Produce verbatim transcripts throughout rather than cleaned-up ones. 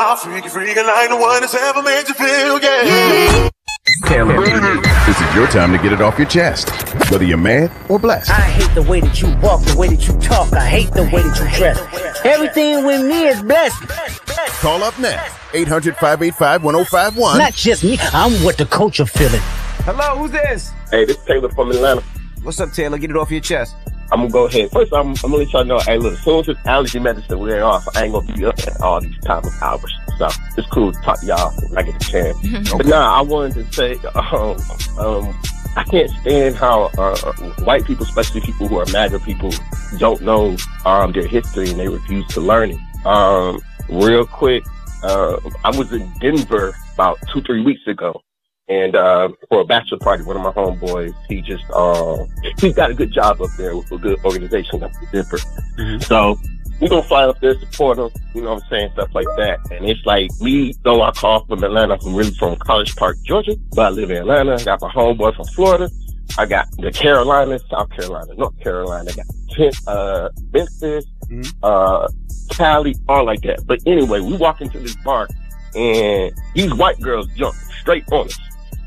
Ah, freaky, freaky, like the one that's ever made you feel, yeah. Taylor. This is your time to get it off your chest, whether you're mad or blessed. I hate the way that you walk, the way that you talk. I hate the way that you dress. Everything with me is blessed. Call up now, eight hundred, five eight five, one oh five one. Not just me, I'm what the culture feeling. Hello, who's this? Hey, this is Taylor from Atlanta. What's up, Taylor? Get it off your chest. I'm gonna go ahead. First, I'm, I'm gonna let y'all know, hey, look, as soon as it's allergy medicine wearing off, I ain't gonna be up at all these time of hours. So it's cool to talk to y'all when I get the chance. Okay. But nah, I wanted to say, um, um, I can't stand how uh, white people, especially people who are MAGA people, don't know um, their history and they refuse to learn it. Um, real quick, uh, I was in Denver about two, three weeks ago. And, uh, for a bachelor party, one of my homeboys, he just, uh, he's got a good job up there with a good organization up in Denver. Mm-hmm. So we gonna fly up there, support him, you know what I'm saying, stuff like that. And it's like, me, though I call from Atlanta, I'm really from College Park, Georgia, but I live in Atlanta. I got my homeboy from Florida. I got the Carolinas, South Carolina, North Carolina. I got, uh, Memphis, mm-hmm. uh, Cali, all like that. But anyway, we walk into this bar and these white girls jump straight on us.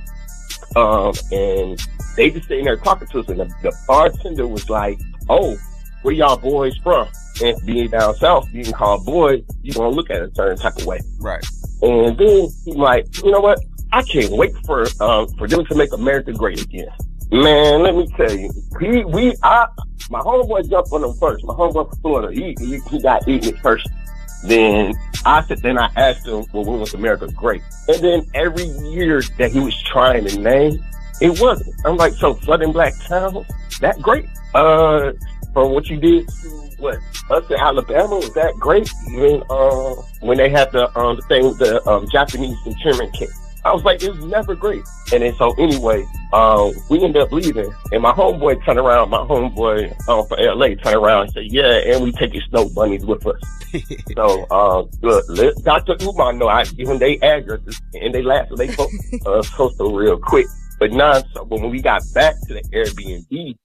Um, and they just sitting there talking to us, and the, the bartender was like, "Oh, where y'all boys from?" And being down south, being called boy, you gonna look at it a certain type of way, right? And then he's like, "You know what? I can't wait for um for them to make America great again." Man, let me tell you, he we I my homeboy jumped on him first. My homeboy from Florida, he he, he got eaten first. Then I said, then I asked him, well, when was America great? And then every year that he was trying to name, it wasn't. I'm like, so flooding black towns, that great? Uh, from what you did to what us in Alabama, was that great? When uh, when they had the um the thing with the um Japanese internment camp, I was like, it was never great. And then so anyway, um, we ended up leaving, and my homeboy turned around, my homeboy um, from L A turned around and said, yeah, and we taking snow bunnies with us. So, um, look, let Doctor Umar know I give him their addresses, and they laughed, so they spoke uh, social real quick. But nah, so when we got back to the Airbnb,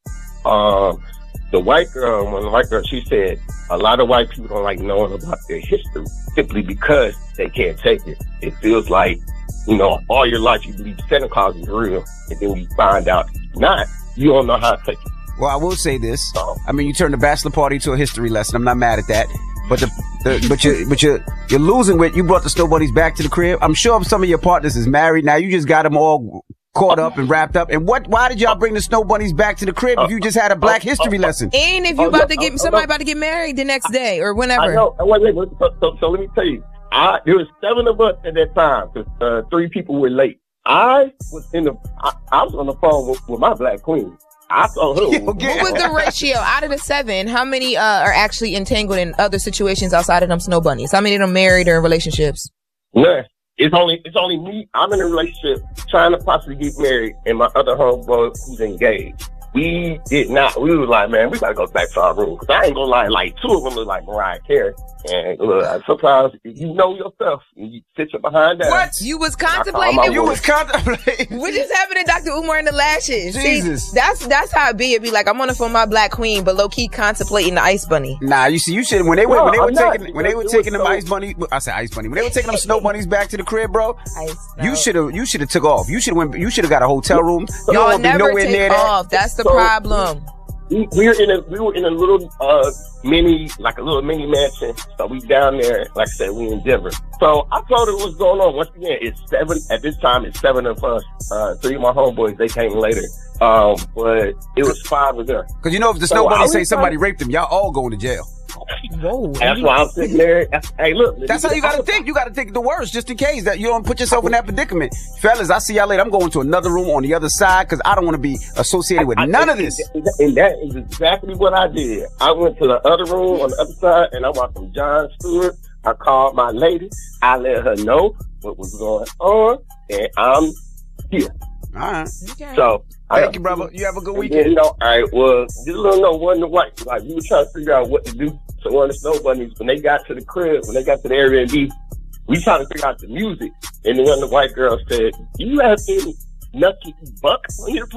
um, the white girl, when the white girl, she said, a lot of white people don't like knowing about their history simply because they can't take it. It feels like, you know, all your life you believe Santa Claus is real, and then we find out it's not. You don't know how to take it. Well, I will say this. So, I mean, you turned the bachelor party to a history lesson. I'm not mad at that. But the, the but you but you you're losing with you brought the snow bunnies back to the crib. I'm sure some of your partners is married now. You just got them all caught up and wrapped up. And what? Why did y'all bring the snow bunnies back to the crib if you just had a Black History lesson? And if you about to get somebody about to get married the next day or whenever. I know. Wait, wait, wait. So, so, so let me tell you. I, there was seven of us at that time because uh, three people were late. I was in the, I, I was on the phone with, with my black queen. I saw her. Yeah, okay. What was the ratio out of the seven? How many uh, are actually entangled in other situations outside of them snow bunnies? How many of them married or in relationships? None. It's only it's only me. I'm in a relationship trying to possibly get married, and my other homeboy who's engaged. We did not. We were like, man, we gotta go back to our room. Cause I ain't gonna lie, like two of them look like Mariah Carey. And look, sometimes you know yourself, and you sit your behind that. What? You was contemplating? You was contemplating? What just happened to Doctor Umar and the lashes? Jesus. See, that's that's how it be. It'd be like, I'm on the phone with my black queen, but low key contemplating the ice bunny. Nah, you see, you should when they were no, when they were I'm taking not. when they were It taking them so, ice bunny. I said ice bunny. When they were taking them snow bunnies back to the crib, bro. Ice, no. You should have you should have took off. You should have went. You should have got a hotel room. You Y'all don't never be nowhere take near off. that. That's the So, problem. We, we were in a we were in a little uh mini like a little mini mansion. So we down there, like I said, we in Denver. So I told her what's going on. Once again, it's seven at this time. It's seven of us. Uh, three of my homeboys, they came later. Um, but it was five of them. Cause you know if the snow So bunny I say was somebody like- raped them, y'all all going to jail. Whoa. That's why I'm sitting there. That's, hey, look. That's how you gotta think. You gotta think the worst, just in case that you don't put yourself in that predicament. Fellas, I see y'all later. I'm going to another room on the other side because I don't want to be associated with I, none I, of this. And that is exactly what I did. I went to the other room on the other side and I watched some Jon Stewart. I called my lady. I let her know what was going on, and I'm here. All right. Okay. So, Thank I, you, brother. You have a good and weekend. then, you know, I was just a little know one the white. Like we were trying to figure out what to do. So one of the snow bunnies, when they got to the crib, when they got to the Airbnb, we trying to figure out the music. And then one of the white girls said, "Do you have any Nucky Buck on your